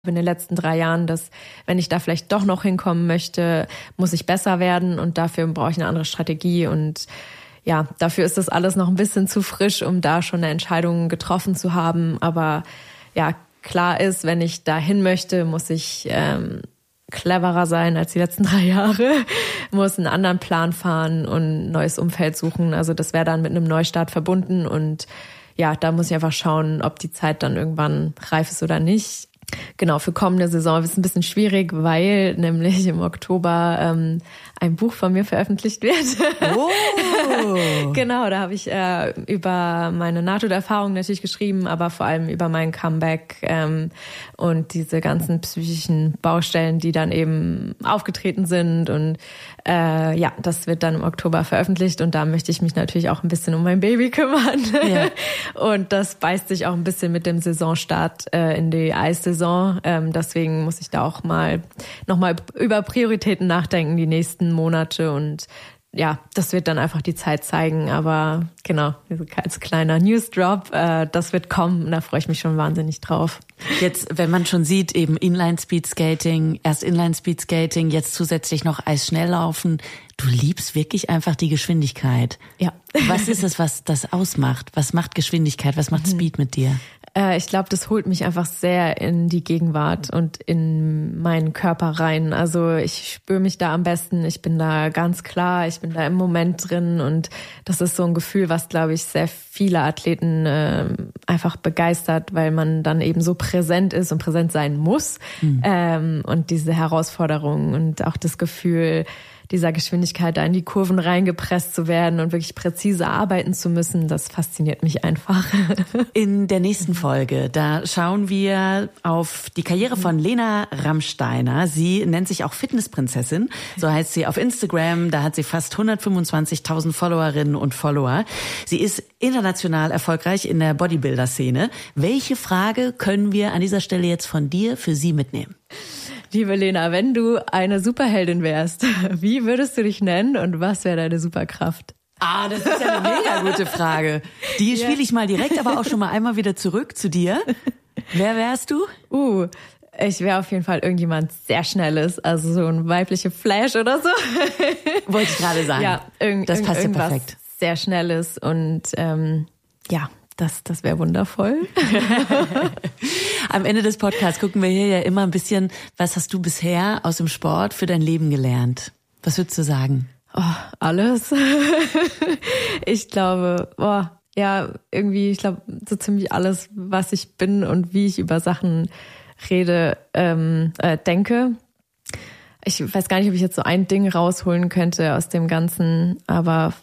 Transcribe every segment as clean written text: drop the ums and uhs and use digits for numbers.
in den letzten 3 Jahren, dass wenn ich da vielleicht doch noch hinkommen möchte, muss ich besser werden und dafür brauche ich eine andere Strategie und ja, dafür ist das alles noch ein bisschen zu frisch, um da schon eine Entscheidung getroffen zu haben, aber ja, klar ist, wenn ich da hin möchte, muss ich cleverer sein als die letzten 3 Jahre, muss einen anderen Plan fahren und ein neues Umfeld suchen, also das wäre dann mit einem Neustart verbunden und ja, da muss ich einfach schauen, ob die Zeit dann irgendwann reif ist oder nicht. Genau, für kommende Saison ist es ein bisschen schwierig, weil nämlich im Oktober ein Buch von mir veröffentlicht wird. Oh. Genau, da habe ich über meine Nahtoderfahrung natürlich geschrieben, aber vor allem über mein Comeback und diese ganzen psychischen Baustellen, die dann eben aufgetreten sind. Und ja, das wird dann im Oktober veröffentlicht und da möchte ich mich natürlich auch ein bisschen um mein Baby kümmern. Ja. Und das beißt sich auch ein bisschen mit dem Saisonstart in die Eissaison. Deswegen muss ich da auch nochmal über Prioritäten nachdenken die nächsten Monate und ja, das wird dann einfach die Zeit zeigen, aber genau, als kleiner Newsdrop, das wird kommen und da freue ich mich schon wahnsinnig drauf. Jetzt, wenn man schon sieht, eben Inline-Speedskating, erst Inline-Speedskating, jetzt zusätzlich noch Eisschnelllaufen, du liebst wirklich einfach die Geschwindigkeit. Ja. Was ist es, was das ausmacht? Was macht Geschwindigkeit? Was macht Speed mit dir? Ich glaube, das holt mich einfach sehr in die Gegenwart und in meinen Körper rein. Also ich spüre mich da am besten, ich bin da ganz klar, ich bin da im Moment drin und das ist so ein Gefühl, was, glaube ich, sehr viele Athleten einfach begeistert, weil man dann eben so präsent ist und präsent sein muss. Und diese Herausforderung und auch das Gefühl, dieser Geschwindigkeit da in die Kurven reingepresst zu werden und wirklich präzise arbeiten zu müssen, das fasziniert mich einfach. In der nächsten Folge, da schauen wir auf die Karriere von Lena Rammsteiner. Sie nennt sich auch Fitnessprinzessin, so heißt sie auf Instagram. Da hat sie fast 125.000 Followerinnen und Follower. Sie ist international erfolgreich in der Bodybuilder-Szene. Welche Frage können wir an dieser Stelle jetzt von dir für sie mitnehmen? Liebe Lena, wenn du eine Superheldin wärst, wie würdest du dich nennen und was wäre deine Superkraft? Das ist ja eine mega gute Frage. Die spiele ich mal direkt, aber auch schon mal einmal wieder zurück zu dir. Wer wärst du? Ich wäre auf jeden Fall irgendjemand sehr Schnelles, also so ein weiblicher Flash oder so. Wollte ich gerade sagen. Ja, das passt ja perfekt. Sehr Schnelles und ja. Das wäre wundervoll. Am Ende des Podcasts gucken wir hier ja immer ein bisschen, was hast du bisher aus dem Sport für dein Leben gelernt? Was würdest du sagen? Alles. Ich glaube, ich glaube so ziemlich alles, was ich bin und wie ich über Sachen rede, denke. Ich weiß gar nicht, ob ich jetzt so ein Ding rausholen könnte aus dem Ganzen, aber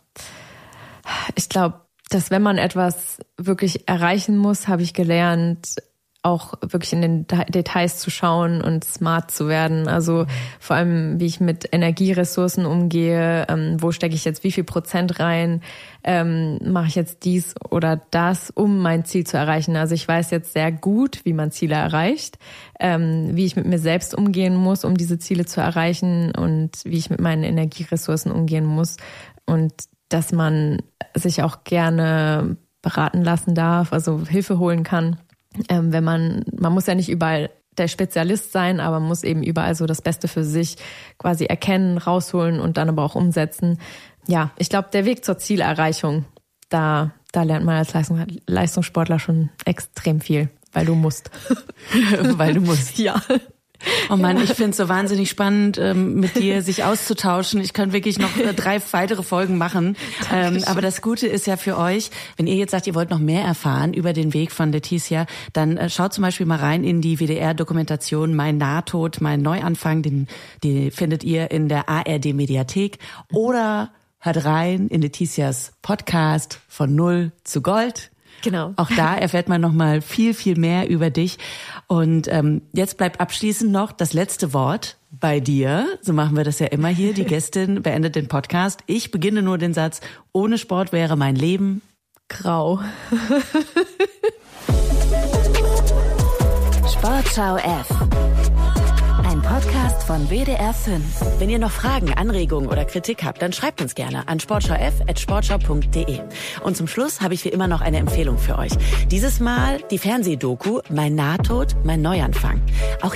ich glaube, dass wenn man etwas wirklich erreichen muss, habe ich gelernt, auch wirklich in den Details zu schauen und smart zu werden. Also vor allem, wie ich mit Energieressourcen umgehe, wo stecke ich jetzt wie viel Prozent rein, mache ich jetzt dies oder das, um mein Ziel zu erreichen. Also ich weiß jetzt sehr gut, wie man Ziele erreicht, wie ich mit mir selbst umgehen muss, um diese Ziele zu erreichen und wie ich mit meinen Energieressourcen umgehen muss und dass man sich auch gerne beraten lassen darf, also Hilfe holen kann. Wenn man muss ja nicht überall der Spezialist sein, aber man muss eben überall so das Beste für sich quasi erkennen, rausholen und dann aber auch umsetzen. Ja, ich glaube, der Weg zur Zielerreichung, da lernt man als Leistungssportler schon extrem viel, weil du musst. Weil du musst. Ja. Oh Mann, ich finde es so wahnsinnig spannend, mit dir sich auszutauschen. Ich kann wirklich noch 3 weitere Folgen machen. Aber das Gute ist ja für euch, wenn ihr jetzt sagt, ihr wollt noch mehr erfahren über den Weg von Leticia, dann schaut zum Beispiel mal rein in die WDR-Dokumentation Mein Nahtod, mein Neuanfang. Die findet ihr in der ARD-Mediathek. Oder hört rein in Leticias Podcast von Null zu Gold. Genau. Auch da erfährt man noch mal viel, viel mehr über dich. Und jetzt bleibt abschließend noch das letzte Wort bei dir. So machen wir das ja immer hier. Die Gästin beendet den Podcast. Ich beginne nur den Satz, ohne Sport wäre mein Leben grau. Sportschau F. Ein Podcast von WDR 5. Wenn ihr noch Fragen, Anregungen oder Kritik habt, dann schreibt uns gerne an sportschau@sportschau.de. Und zum Schluss habe ich wie immer noch eine Empfehlung für euch. Dieses Mal die Fernsehdoku Mein Nahtod, mein Neuanfang. Auch